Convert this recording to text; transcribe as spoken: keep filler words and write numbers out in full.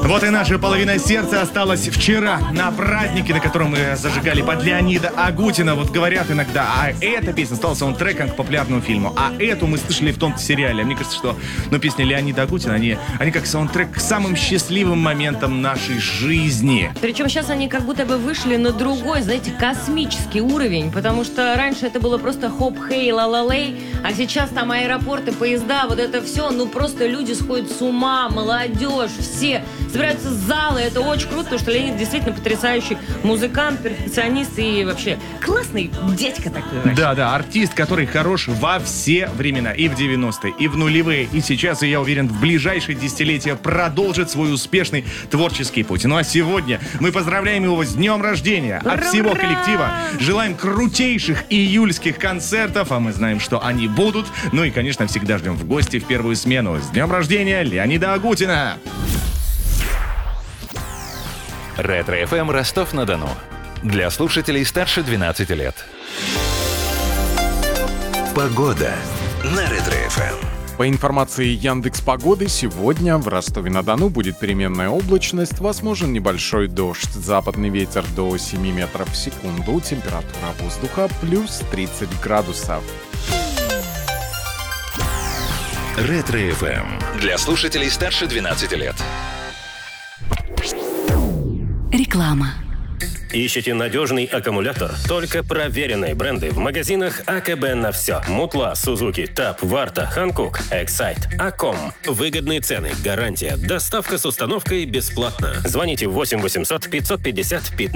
Вот и наша половина сердца осталась вчера на празднике, на котором мы зажигали под Леонида Агутина. Вот говорят иногда, а эта песня стала саундтреком к популярному фильму, а эту мы слышали в том сериале. Мне кажется, что ну, песни Леонида Агутина, они, они как саундтрек к самым счастливым моментам нашей жизни. Причем сейчас они как будто бы вышли на другой, знаете, космический уровень, потому что раньше это было просто хоп-хей, ла-ла-лей, а сейчас там аэропорты, поезда, вот это все, ну просто люди сходят с ума, молодежь, все собираются в залы, это очень круто, потому что Леонид действительно потрясающий музыкант, перфекционист и вообще классный дядька такой. Да-да, артист, который хорош во все времена, и в девяностые, и в нулевые, и сейчас, и я уверен, в ближайшие десятилетия продолжит свой успешный творческий путь. Ну а сегодня мы поздравляем его с днем рождения. От всего коллектива желаем крутейших июльских концертов, а мы знаем, что они будут. Ну и, конечно, всегда ждем в гости в первую смену. С днем рождения Леонида Агутина! Ретро-эф эм Ростов-на-Дону. Для слушателей старше двенадцати лет. Погода на Ретро-эф эм. По информации Яндекс.Погоды, сегодня в Ростове-на-Дону будет переменная облачность, возможен небольшой дождь. Западный ветер до семи метров в секунду, температура воздуха плюс тридцать градусов. Ретро-эф эм. Для слушателей старше двенадцати лет. Реклама. Ищете надежный аккумулятор? Только проверенные бренды в магазинах АКБ на все. Мутла, Сузуки, Тап, Варта, Ханкук, Эксайт, Аком. Выгодные цены, гарантия, доставка с установкой бесплатно. Звоните восемь восемьсот пятьсот пятьдесят пятнадцать.